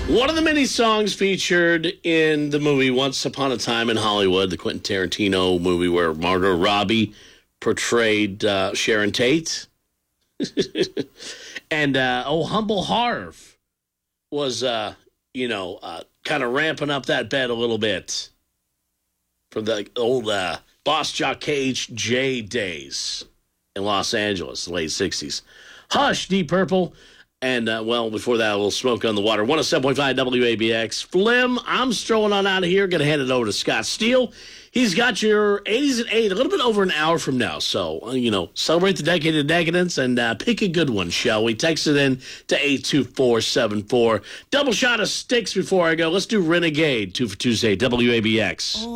One of the many songs featured in the movie Once Upon a Time in Hollywood, the Quentin Tarantino movie where Margot Robbie portrayed Sharon Tate. And Humble Harv was, kind of ramping up that bed a little bit from the old Boss Jock Cage J days in Los Angeles, the late 60s. Hush, Deep Purple. And, before that, a little Smoke on the Water. 107.5 WABX. Flim, I'm strolling on out of here. Going to hand it over to Scott Steele. He's got your 80s at 8, a little bit over an hour from now. So, celebrate the decade of decadence and pick a good one, shall we? Text it in to 82474. Double shot of sticks before I go. Let's do Renegade, 2 for Tuesday, WABX.